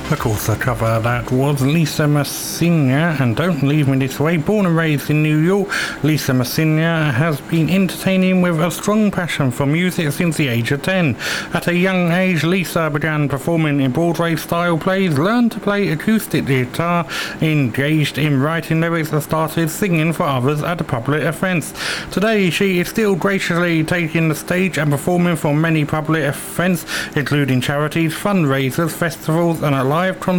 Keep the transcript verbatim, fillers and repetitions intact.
Of course, the cover of that was Lisa Messina, and Don't Leave Me This Way. Born and raised in New York, Lisa Messina has been entertaining with a strong passion for music since the age of ten. At a young age, Lisa began performing in Broadway-style plays, learned to play acoustic guitar, engaged in writing lyrics, and started singing for others at a public events. Today, she is still graciously taking the stage and performing for many public events, including charities, fundraisers, festivals, and a live concert